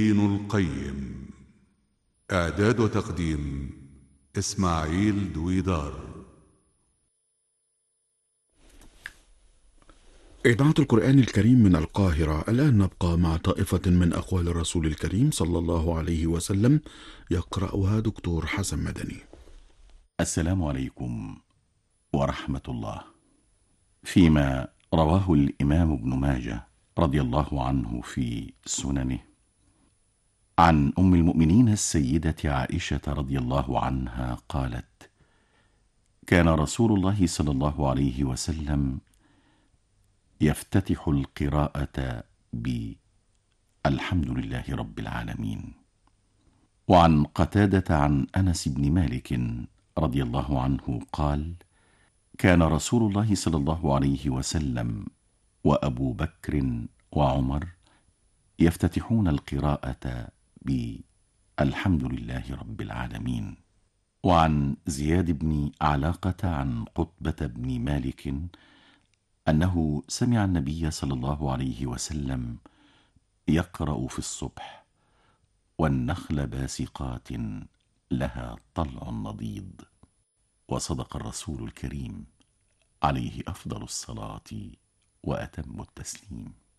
ابن القيم. إعداد وتقديم إسماعيل دويدار. إذاعة القرآن الكريم من القاهرة. الآن نبقى مع طائفة من أقوال الرسول الكريم صلى الله عليه وسلم، يقرأها دكتور حسن مدني. السلام عليكم ورحمة الله. فيما رواه الإمام ابن ماجه رضي الله عنه في سننه عن أم المؤمنين السيدة عائشة رضي الله عنها قالت: كان رسول الله صلى الله عليه وسلم يفتتح القراءة بالحمد لله رب العالمين. وعن قتادة عن أنس بن مالك رضي الله عنه قال: كان رسول الله صلى الله عليه وسلم وأبو بكر وعمر يفتتحون القراءة بالحمد لله رب العالمين. وعن زياد بن علاقة عن قطبة بن مالك أنه سمع النبي صلى الله عليه وسلم يقرأ في الصبح: والنخل باسقات لها طلع نضيد. وصدق الرسول الكريم عليه أفضل الصلاة وأتم التسليم.